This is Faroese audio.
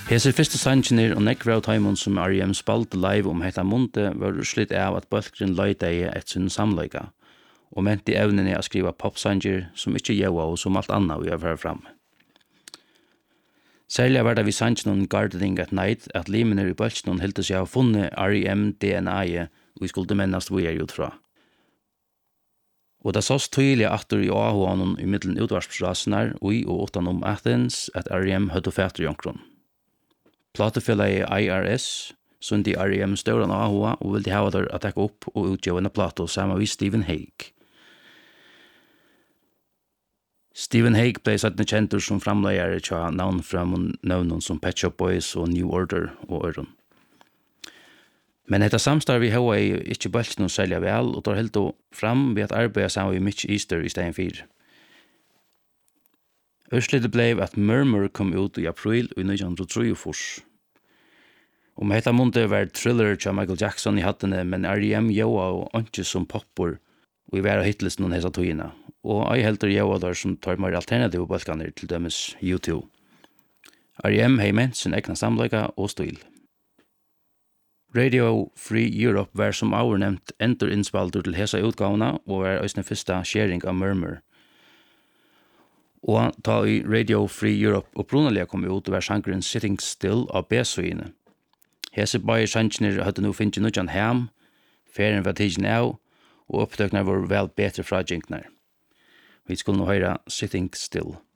Hese første sannsjoner og nekver av taimon som R.E.M. spalte live hetta munde var urslit av at bølgren leidde et sin samleika, og mente evnene å skriva popsanger som ikke gjeva og som alt annet vi har vært fram. Særlig var det vi sannsjonen Gardening at Night at limene i bølgren hilde seg av funnet R.E.M. DNA-et vi skulle mennast vi ut fra. Og det sås tydelig atter i AH-anen i middelen utvarsprasene og utenom Athens at R.E.M. hødde fætter jonkron. Platefellegi IRS sundi R.E.M. støren AHA og ville hava der at tekka opp og utgjøve en plato sammen med Stephen Hague. Stephen Hague ble sattne kjentur som framleiere tja navn fra navnen som Pet Shop Boys og New Order og øren. Men dette samstarv i hava er ikke bølt noe særlig vel, og tar helt fram ved at arbeida sammen med Mitch Easter i stedet 4. Ørslitet ble at Murmur kom ut i april i 1943. Og med dette mundet var Thriller til Michael Jackson i hattene, men R.E.M. gjøa og ikke som popper, og i hver hitlisten noen hessa togene. Og jeg helter gjøa der som tar mer alternative bølganer til dømes U2. R.E.M. har ment sin egna samleika og stil. Radio Free Europe var som avnevnt endur innspaltur til hesa utgavna og var òsne fyrsta sharing av Murmur. Og da i Radio Free Europe opprunalega kom ut var sangren Sitting Still av B-søyene. Hese bare sangner hadde nu finnst nudjan hem, ferien var tidsen av, og opptøknar var vel betre fra jinknar. Vi skulle nå høyra Sitting Still.